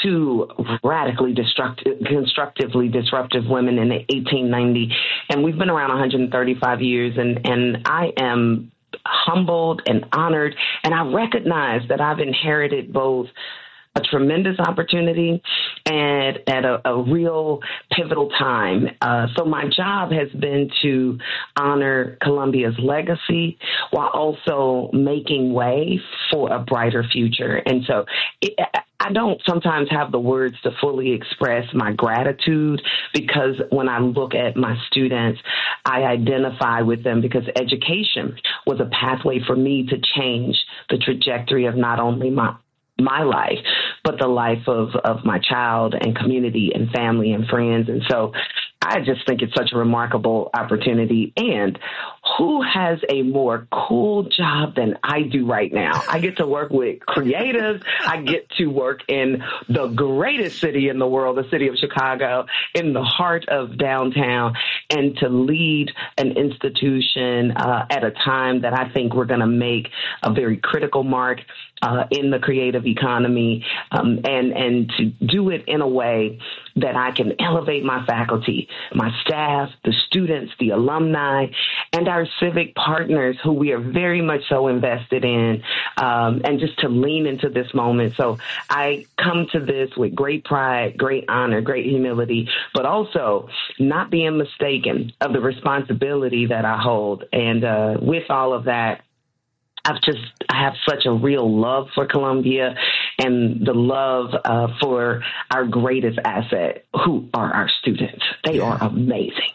two radically constructively disruptive women in 1890. And we've been around 135 years. And I am humbled and honored. And I recognize that I've inherited both a tremendous opportunity and at a real pivotal time. So my job has been to honor Columbia's legacy while also making way for a brighter future. And so I don't sometimes have the words to fully express my gratitude, because when I look at my students, I identify with them because education was a pathway for me to change the trajectory of not only my life, but the life of my child and community and family and friends. And so I just think it's such a remarkable opportunity. And who has a more cool job than I do right now? I get to work with creatives. I get to work in the greatest city in the world, the city of Chicago, in the heart of downtown, and to lead an institution at a time that I think we're going to make a very critical mark in the creative economy, and to do it in a way that I can elevate my faculty, my staff, the students, the alumni, and our civic partners who we are very much so invested in, and just to lean into this moment. So I come to this with great pride, great honor, great humility, but also not being mistaken of the responsibility that I hold. And with all of that, I have such a real love for Columbia and the love for our greatest asset, who are our students. They are amazing.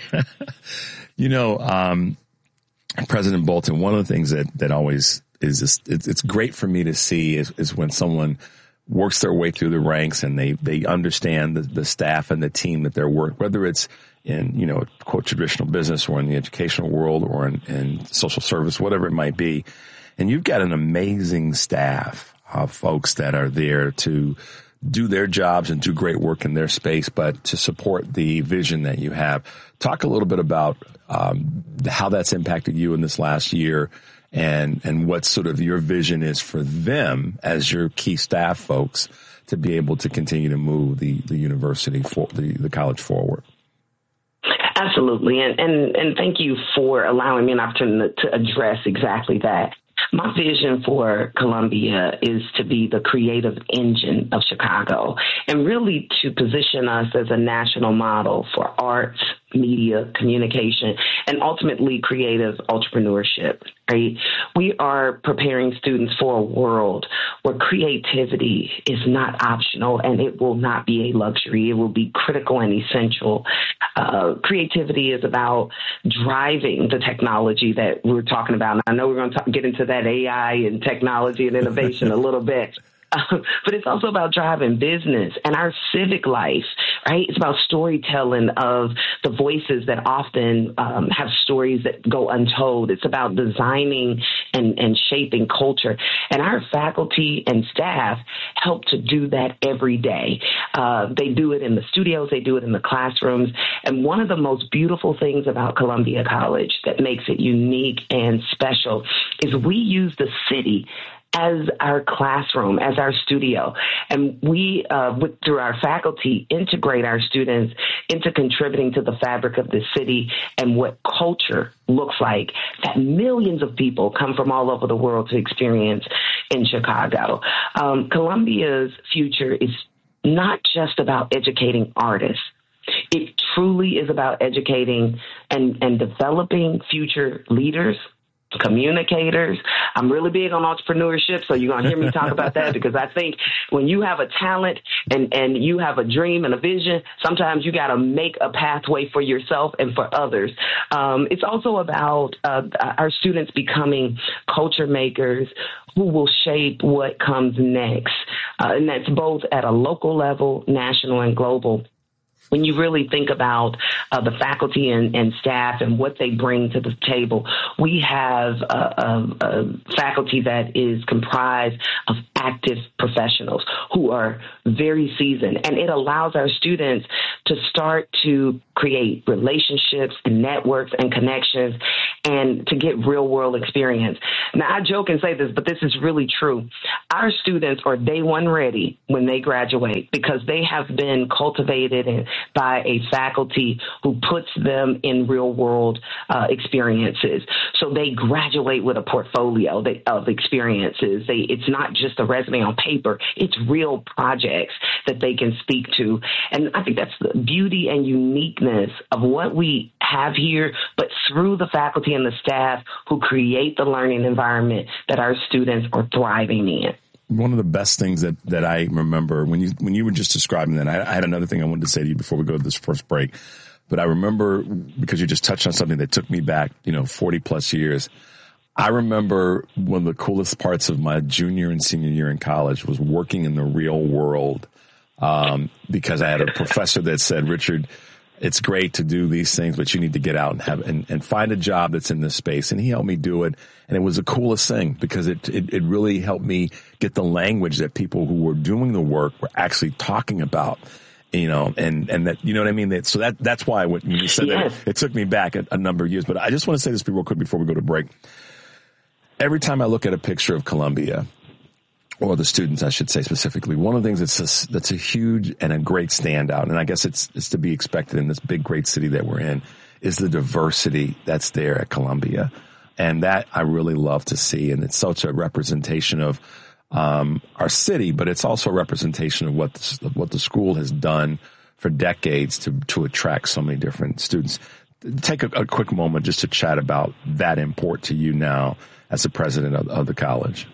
President Bolton, one of the things that always is, it's great for me to see is when someone works their way through the ranks and they understand the staff and the team that they're working, whether it's in, quote, traditional business or in the educational world or in social service, whatever it might be. And you've got an amazing staff of folks that are there to do their jobs and do great work in their space, but to support the vision that you have. Talk a little bit about how that's impacted you in this last year and what sort of your vision is for them as your key staff folks to be able to continue to move the university, for the college forward. Absolutely. And thank you for allowing me an opportunity to address exactly that. My vision for Columbia is to be the creative engine of Chicago and really to position us as a national model for arts, media, communication, and ultimately creative entrepreneurship, right? We are preparing students for a world where creativity is not optional and it will not be a luxury. It will be critical and essential. Creativity is about driving the technology that we're talking about. And I know we're going to get into that AI and technology and innovation a little bit. But it's also about driving business and our civic life, right? It's about storytelling of the voices that often have stories that go untold. It's about designing and shaping culture. And our faculty and staff help to do that every day. They do it in the studios. They do it in the classrooms. And one of the most beautiful things about Columbia College that makes it unique and special is we use the city as our classroom, as our studio. And we, through our faculty, integrate our students into contributing to the fabric of the city and what culture looks like that millions of people come from all over the world to experience in Chicago. Columbia's future is not just about educating artists. It truly is about educating and developing future leaders, communicators. I'm really big on entrepreneurship, so you're going to hear me talk about that because I think when you have a talent and you have a dream and a vision, sometimes you got to make a pathway for yourself and for others. It's also about our students becoming culture makers who will shape what comes next. And that's both at a local level, national, and global. When you really think about the faculty and staff and what they bring to the table, we have a faculty that is comprised of active professionals who are very seasoned. And it allows our students to start to create relationships and networks and connections and to get real world experience. Now, I joke and say this, but this is really true. Our students are day one ready when they graduate because they have been cultivated by a faculty who puts them in real world experiences. So they graduate with a portfolio of experiences. It's not just a resume on paper. It's real projects that they can speak to. And I think that's the beauty and uniqueness of what we have here, but through the faculty and the staff who create the learning environment that our students are thriving in. One of the best things that I remember when you were just describing that, I had another thing I wanted to say to you before we go to this first break. But I remember, because you just touched on something that took me back, 40 plus years. I remember one of the coolest parts of my junior and senior year in college was working in the real world, because I had a professor that said, Richard, it's great to do these things, but you need to get out and find a job that's in this space. And he helped me do it. And it was the coolest thing because it really helped me get the language that people who were doing the work were actually talking about, and that, you know what I mean? So that's why when you said that, it took me back a number of years. But I just want to say this real quick before we go to break. Every time I look at a picture of Columbia, or the students, I should say specifically, one of the things that's a huge and a great standout, and I guess it's to be expected in this big, great city that we're in, is the diversity that's there at Columbia. And that I really love to see. And it's such a representation of our city, but it's also a representation of what the school has done for decades to attract so many different students. Take a quick moment just to chat about that import to you now as the president of the college.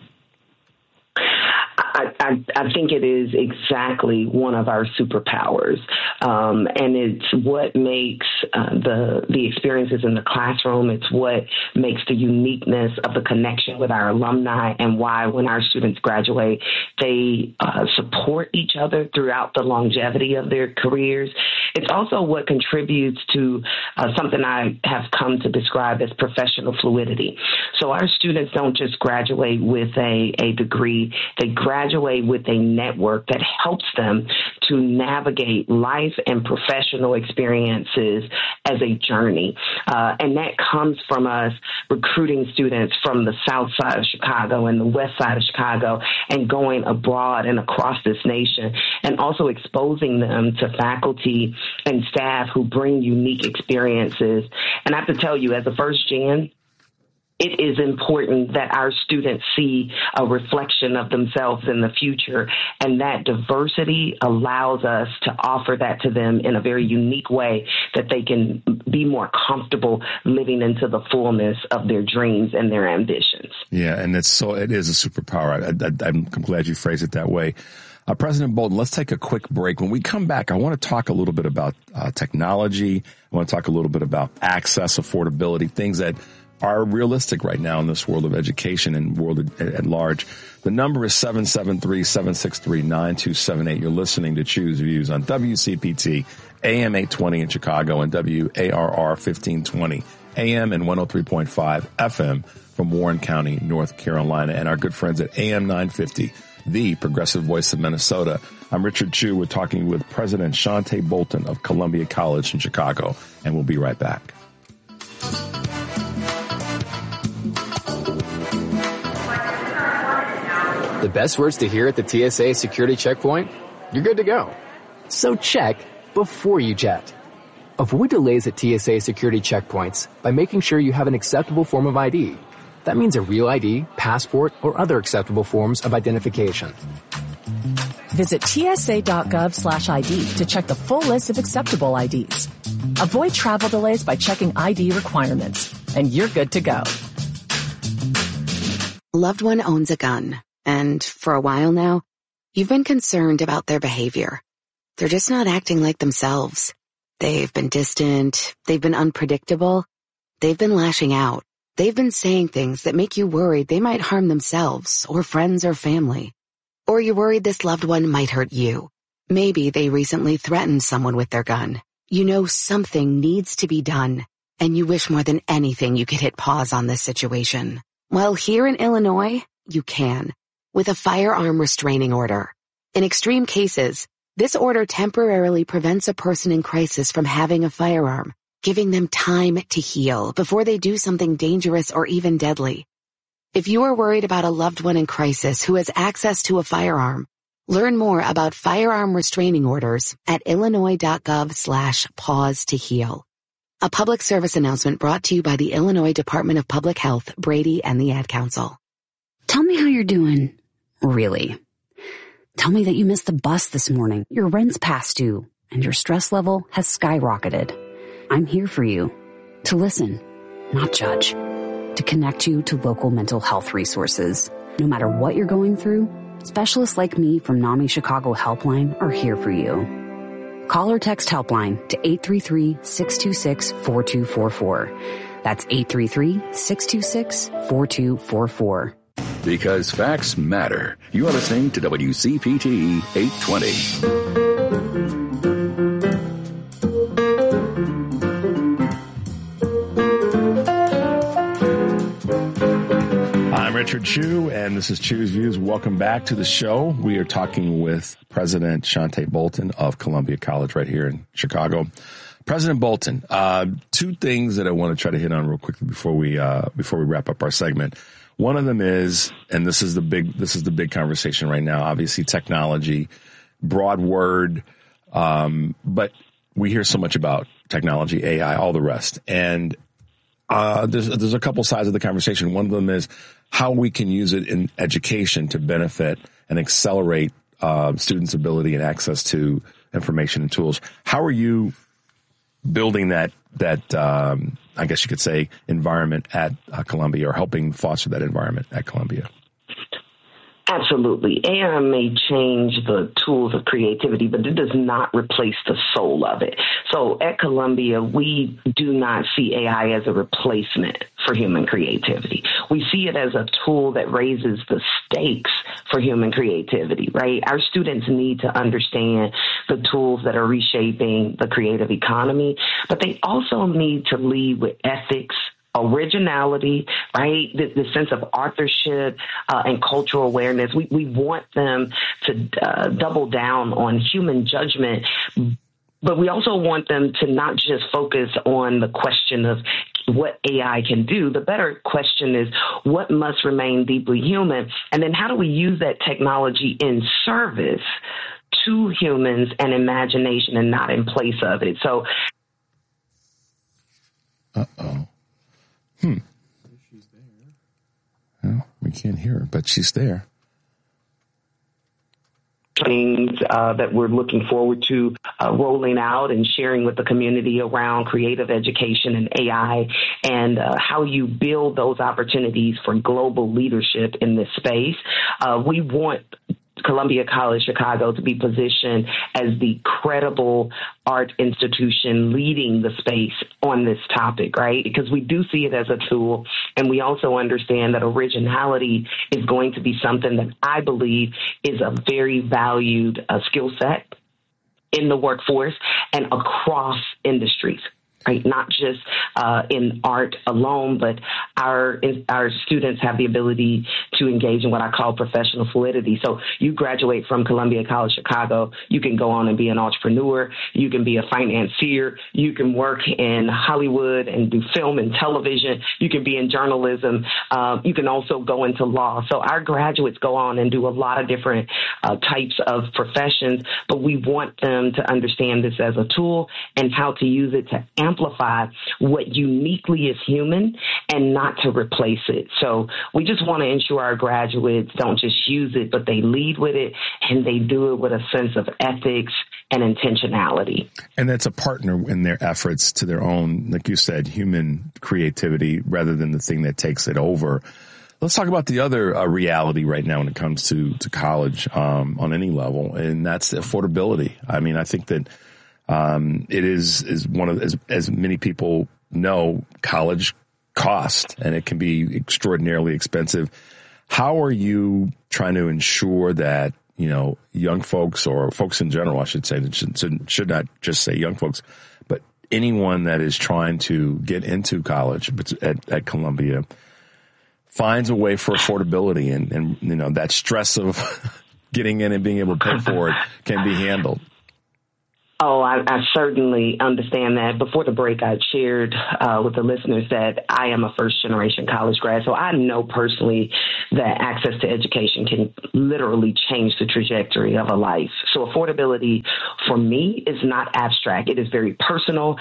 I think it is exactly one of our superpowers, and it's what makes the experiences in the classroom. It's what makes the uniqueness of the connection with our alumni, and why when our students graduate, they support each other throughout the longevity of their careers. It's also what contributes to something I have come to describe as professional fluidity. So our students don't just graduate with a degree, they graduate with a network that helps them to navigate life and professional experiences as a journey. And that comes from us recruiting students from the south side of Chicago and the west side of Chicago and going abroad and across this nation, and also exposing them to faculty and staff who bring unique experiences. And I have to tell you, as a first gen, it is important that our students see a reflection of themselves in the future, and that diversity allows us to offer that to them in a very unique way that they can be more comfortable living into the fullness of their dreams and their ambitions. Yeah, and it is a superpower. I'm glad you phrased it that way. President Bolton, let's take a quick break. When we come back, I want to talk a little bit about technology. I want to talk a little bit about access, affordability, things that are realistic right now in this world of education and world at large. The number is 773-763-9278. You're listening to Choose Views on WCPT, AM 820 in Chicago, and WARR 1520, AM and 103.5 FM from Warren County, North Carolina, and our good friends at AM 950, the progressive voice of Minnesota. I'm Richard Chu. We're talking with President Shante Bolton of Columbia College in Chicago, and we'll be right back. The best words to hear at the TSA security checkpoint? You're good to go. So check before you jet. Avoid delays at TSA security checkpoints by making sure you have an acceptable form of ID. That means a real ID, passport, or other acceptable forms of identification. Visit tsa.gov/ID to check the full list of acceptable IDs. Avoid travel delays by checking ID requirements, and you're good to go. Loved one owns a gun, and for a while now, you've been concerned about their behavior. They're just not acting like themselves. They've been distant, they've been unpredictable, they've been lashing out. They've been saying things that make you worried they might harm themselves or friends or family. Or you're worried this loved one might hurt you. Maybe they recently threatened someone with their gun. You know something needs to be done, and you wish more than anything you could hit pause on this situation. Well, here in Illinois, you can, with a firearm restraining order. In extreme cases, this order temporarily prevents a person in crisis from having a firearm giving them time to heal before they do something dangerous or even deadly. If you are worried about a loved one in crisis who has access to a firearm, learn more about firearm restraining orders at illinois.gov/pause to heal. A public service announcement brought to you by the Illinois Department of Public Health, Brady, and the Ad Council. Tell me how you're doing. Really. Tell me that you missed the bus this morning, your rent's past due, and your stress level has skyrocketed. I'm here for you. To listen, not judge. To connect you to local mental health resources. No matter what you're going through, specialists like me from NAMI Chicago Helpline are here for you. Call or text Helpline to 833-626-4244. That's 833-626-4244. Because facts matter. You are listening to WCPT 820. I'm Richard Chu, and this is Chu's Views. Welcome back to the show. We are talking with President Shante Bolton of Columbia College right here in Chicago. President Bolton, two things that I want to try to hit on real quickly before we wrap up our segment. One of them is, and this is the big conversation right now, obviously technology, broad word, but we hear so much about technology, AI, all the rest. And there's a couple sides of the conversation. One of them is how we can use it in education to benefit and accelerate students' ability and access to information and tools. How are you building that I guess you could say environment at Columbia, or helping foster that environment at Columbia? Absolutely. AI may change the tools of creativity, but it does not replace the soul of it. So at Columbia, we do not see AI as a replacement for human creativity. We see it as a tool that raises the stakes for human creativity, right? Our students need to understand the tools that are reshaping the creative economy, but they also need to lead with ethics, originality, right? The sense of authorship and cultural awareness. We want them to double down on human judgment, but we also want them to not just focus on the question of what AI can do. The better question is what must remain deeply human, and then how do we use that technology in service to humans and imagination and not in place of it. So, She's there. Well, we can't hear her, but she's there. Things that we're looking forward to rolling out and sharing with the community around creative education and AI, and how you build those opportunities for global leadership in this space. We want Columbia College Chicago to be positioned as the credible art institution leading the space on this topic, right? Because we do see it as a tool, and we also understand that originality is going to be something that I believe is a very valued skill set in the workforce and across industries. Right, not just in art alone, but our students have the ability to engage in what I call professional fluidity. So you graduate from Columbia College Chicago, you can go on and be an entrepreneur, you can be a financier, you can work in Hollywood and do film and television, you can be in journalism, you can also go into law. So our graduates go on and do a lot of different types of professions, but we want them to understand this as a tool and how to use it to amplify what uniquely is human and not to replace it. So we just want to ensure our graduates don't just use it, but they lead with it, and they do it with a sense of ethics and intentionality. And that's a partner in their efforts to their own, like you said, human creativity rather than the thing that takes it over. Let's talk about the other reality right now when it comes to college on any level, and that's affordability. I mean, I think that it is one of, as many people know, college cost, and it can be extraordinarily expensive. How are you trying to ensure that, you know, young folks, or folks in general, I should say, should not just say young folks, but anyone that is trying to get into college at Columbia finds a way for affordability, and you know, that stress of getting in and being able to pay for it can be handled? Oh, I certainly understand that. Before the break, I shared with the listeners that I am a first-generation college grad, so I know personally that access to education can literally change the trajectory of a life. So affordability for me is not abstract. It is very personal.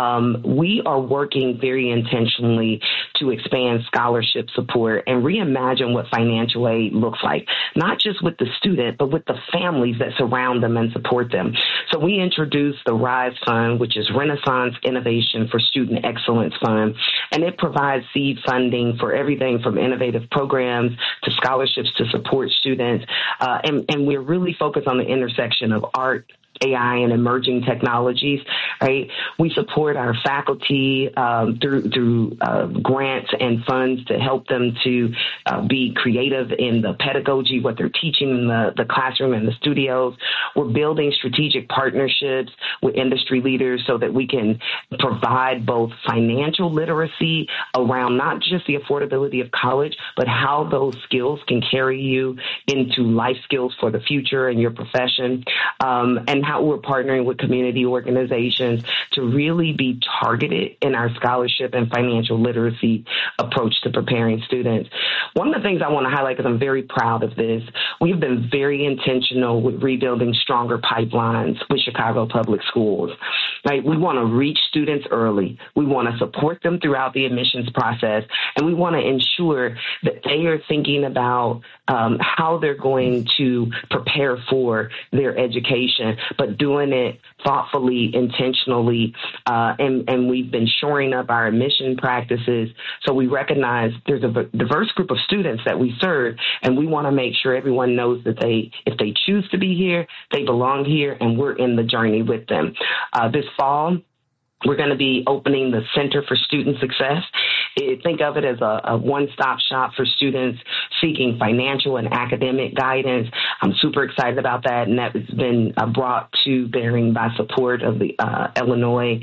We are working very intentionally to expand scholarship support and reimagine what financial aid looks like, not just with the student, but with the families that surround them and support them. So we introduced the RISE Fund, which is Renaissance Innovation for Student Excellence Fund, and it provides seed funding for everything from innovative programs to scholarships to support students. And we're really focused on the intersection of art, AI, and emerging technologies, right? We support our faculty through grants and funds to help them to be creative in the pedagogy, what they're teaching in the classroom and the studios. We're building strategic partnerships with industry leaders so that we can provide both financial literacy around not just the affordability of college, but how those skills can carry you into life skills for the future in your profession, and how we're partnering with community organizations to really be targeted in our scholarship and financial literacy approach to preparing students. One of the things I want to highlight, because I'm very proud of this, we've been very intentional with rebuilding stronger pipelines with Chicago Public Schools. Right? We want to reach students early. We want to support them throughout the admissions process, and we want to ensure that they are thinking about how they're going to prepare for their education, but doing it thoughtfully, intentionally, and we've been shoring up our admission practices. So we recognize there's a diverse group of students that we serve, and we want to make sure everyone knows that if they choose to be here, they belong here, and we're in the journey with them. This fall, we're going to be opening the Center for Student Success. Think of it as a one-stop shop for students seeking financial and academic guidance. I'm super excited about that, and that has been brought to bearing by support of the Illinois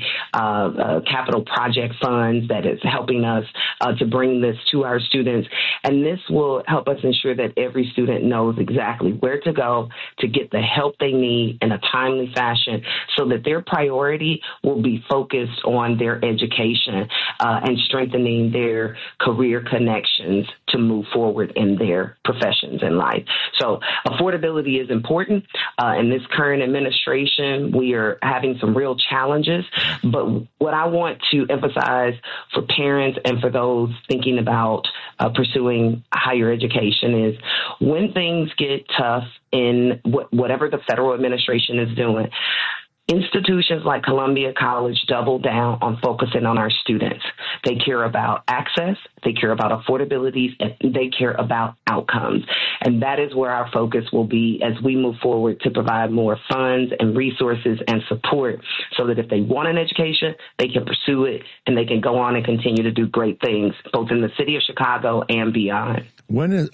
Capital Project Funds that is helping us to bring this to our students. And this will help us ensure that every student knows exactly where to go to get the help they need in a timely fashion so that their priority will be focused on their education and strengthening their career connections to move forward in their professions in life. So affordability is important. In this current administration, we are having some real challenges. But what I want to emphasize for parents and for those thinking about pursuing higher education is when things get tough in whatever the federal administration is doing, institutions like Columbia College double down on focusing on our students. They care about access, they care about affordability, and they care about outcomes. And that is where our focus will be as we move forward to provide more funds and resources and support so that if they want an education, they can pursue it and they can go on and continue to do great things, both in the city of Chicago and beyond. When is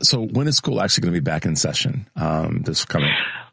school actually going to be back in session this coming?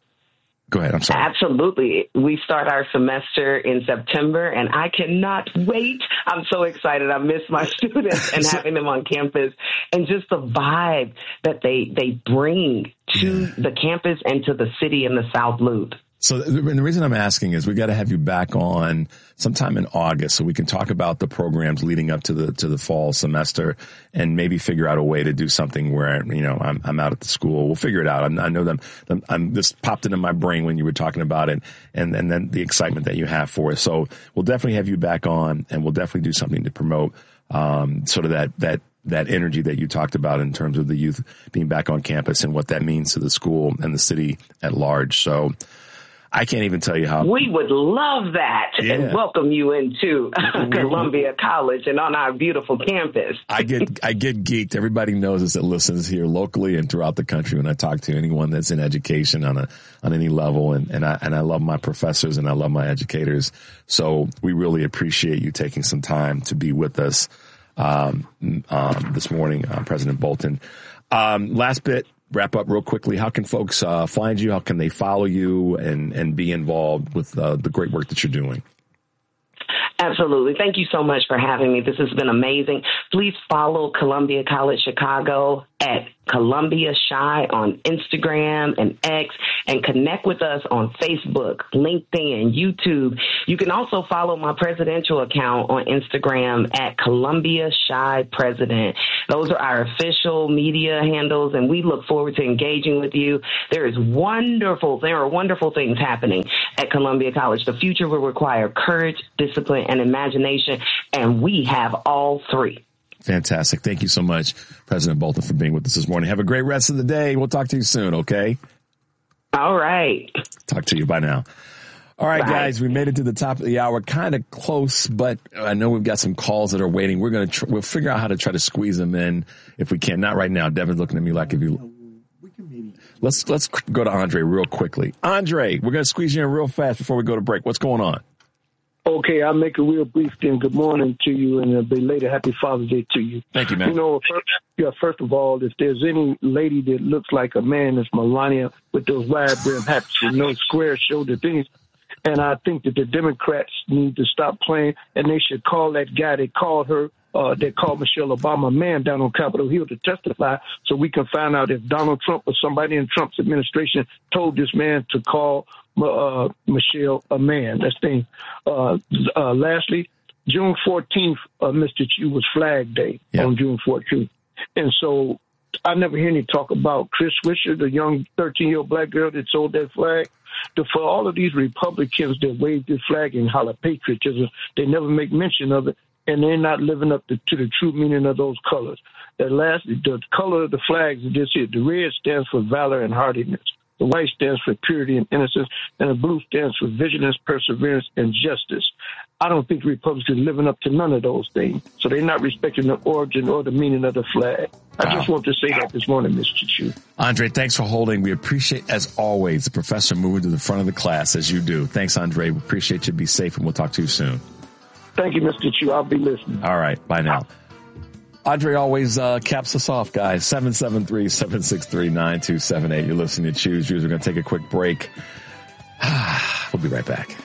Go ahead. I'm sorry. Absolutely. We start our semester in September, and I cannot wait. I'm so excited. I miss my students and having them on campus and just the vibe that they bring to the campus and to the city in the South Loop. So the reason I'm asking is we got to have you back on sometime in August so we can talk about the programs leading up to the fall semester and maybe figure out a way to do something where, I'm out at the school. We'll figure it out. I know them. This popped into my brain when you were talking about it and then the excitement that you have for it. So we'll definitely have you back on and we'll definitely do something to promote sort of that energy that you talked about in terms of the youth being back on campus and what that means to the school and the city at large. So I can't even tell you how. We would love that and welcome you into Columbia College and on our beautiful campus. I get geeked. Everybody knows this that listens here locally and throughout the country when I talk to anyone that's in education on any level. And I love my professors and I love my educators. So we really appreciate you taking some time to be with us this morning, President Bolton. Last bit. Wrap up real quickly. How can folks find you? How can they follow you and be involved with the great work that you're doing? Absolutely. Thank you so much for having me. This has been amazing. Please follow Columbia College Chicago at Columbia Shy on Instagram and X, and connect with us on Facebook, LinkedIn, YouTube. You can also follow my presidential account on Instagram at Columbia Shy President. Those are our official media handles, and we look forward to engaging with you. There are wonderful things happening at Columbia College. The future will require courage, discipline, and imagination, and we have all three. Fantastic. Thank you so much, President Bolton, for being with us this morning. Have a great rest of the day. We'll talk to you soon, okay? All right. Talk to you. Bye now. All right, Bye. guys, we made it to the top of the hour. Kind of close, but I know we've got some calls that are waiting. We'll figure out how to try to squeeze them in if we can. Not right now. Devin's looking at me like if you... Let's go to Andre real quickly. Andre, we're going to squeeze you in real fast before we go to break. What's going on? Okay, I'll make it real brief then. Good morning to you and a belated happy Father's Day to you. Thank you, man. First of all, if there's any lady that looks like a man, it's Melania with those wide brim hats with no square shoulder things. And I think that the Democrats need to stop playing, and they should call that guy that called her, that called Michelle Obama, a man down on Capitol Hill to testify so we can find out if Donald Trump or somebody in Trump's administration told this man to call Michelle a man. That's the thing. Lastly, June 14th, Mr. Chu, was Flag Day on June 14th. And so I never hear any talk about Chris Swisher, the young 13-year-old black girl that sold that flag. For all of these Republicans that wave this flag and holler patriotism, they never make mention of it, and they're not living up to the true meaning of those colors. Lastly, the color of the flags is this here. The red stands for valor and hardiness. The white stands for purity and innocence, and the blue stands for vigilance, perseverance, and justice. I don't think Republicans are living up to none of those things, so they're not respecting the origin or the meaning of the flag. I just want to say that this morning, Mr. Chu. Andre, thanks for holding. We appreciate, as always, the professor moving to the front of the class, as you do. Thanks, Andre. We appreciate you. Be safe, and we'll talk to you soon. Thank you, Mr. Chu. I'll be listening. All right. Bye now. Andre always caps us off, guys. 773-763-9278. You're listening to Choose Choose. We're going to take a quick break. We'll be right back.